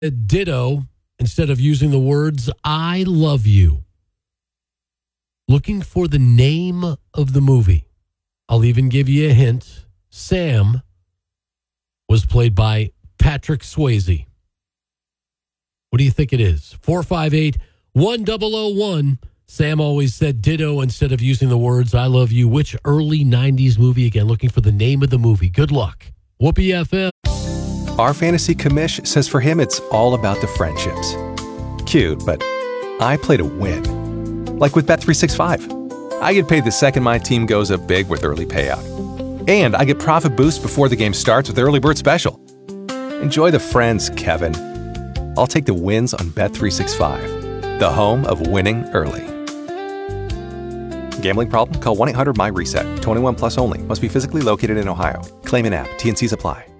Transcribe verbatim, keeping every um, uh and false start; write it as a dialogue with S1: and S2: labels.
S1: ditto instead of using the words I love you. Looking for the name of the movie. I'll even give you a hint. Sam was played by Patrick Swayze. What do you think it is? four five eight, one zero zero one. Sam always said ditto instead of using the words I love you. Which early nineties movie? Again, looking for the name of the movie. Good luck. Whoopee F M.
S2: Our fantasy commish says for him it's all about the friendships. Cute, but I play to win. Like with Bet three sixty-five. I get paid the second my team goes up big with early payout. And I get profit boost before the game starts with Early Bird Special. Enjoy the friends, Kevin. I'll take the wins on Bet three sixty-five, the home of winning early. Gambling problem? Call one eight hundred M Y RESET. twenty-one plus only. Must be physically located in Ohio. Claim in app. T N Cs apply.